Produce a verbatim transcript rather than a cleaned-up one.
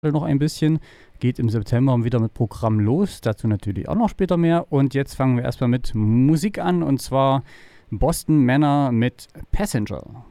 noch ein bisschen. Geht im September wieder mit Programm los. Dazu natürlich auch noch später mehr. Und jetzt fangen wir erstmal mit Musik an. Und zwar Boston Manor mit Passenger.